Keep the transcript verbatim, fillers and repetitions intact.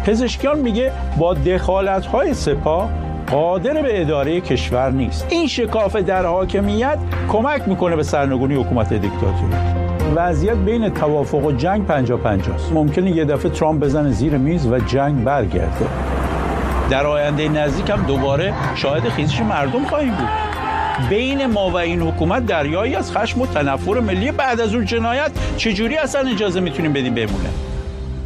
پزشکیان میگه با دخالت‌های سپاه قادر به اداره کشور نیست. این شکاف در حاکمیت کمک میکنه به سرنگونی حکومت دیکتاتوری. وضعیت بین توافق و جنگ پنجاه پنجاه است. ممکنه یه دفعه ترامپ بزنه زیر میز و جنگ برگرده. در آینده نزدیک هم دوباره شاهد خیزش مردم خواهیم بود. بین ما و این حکومت دریایی از خشم و تنفر ملی. بعد از اون جنایت چجوری اصلا اجازه میتونیم بدیم بمونه؟